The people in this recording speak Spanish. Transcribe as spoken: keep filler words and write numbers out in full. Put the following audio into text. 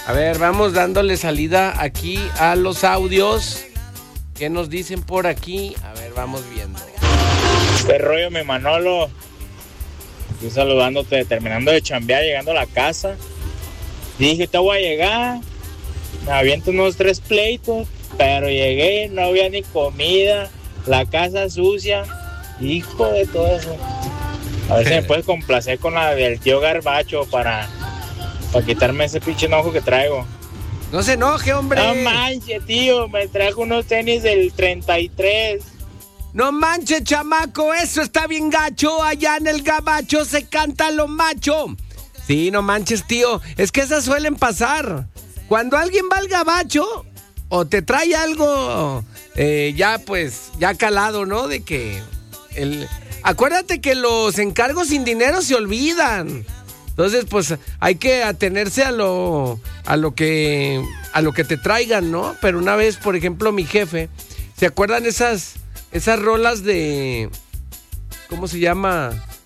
A ver, vamos dándole salida aquí a los audios. ¿Qué nos dicen por aquí? A ver, vamos viendo. ¿Qué rollo, mi Manolo? Estoy saludándote, terminando de chambear, llegando a la casa. Dije, te voy a llegar. Me aviento unos tres pleitos, pero llegué, no había ni comida, la casa sucia. Hijo de todo eso. A ver si me puedes complacer con la del tío Garbacho para, para quitarme ese pinche enojo que traigo. No se enoje, hombre. No manches, tío, me trajo unos tenis del treinta y tres. No manches, chamaco, eso está bien gacho. Allá en el gabacho se canta lo macho. Sí, no manches, tío. Es que esas suelen pasar. Cuando alguien va al gabacho o te trae algo eh, ya pues, ya calado, ¿no? De que el... Acuérdate que los encargos sin dinero se olvidan. Entonces, pues, hay que atenerse a lo, a lo que, a lo que te traigan, ¿no? Pero una vez, por ejemplo, mi jefe, ¿se acuerdan esas, esas rolas de, ¿cómo se llama?